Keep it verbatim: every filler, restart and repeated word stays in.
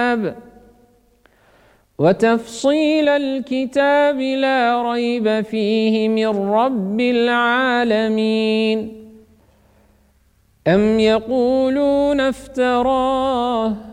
الكتاب وتفصيل الكتاب لا ريب فيه من رب العالمين. أم يقولون افتراه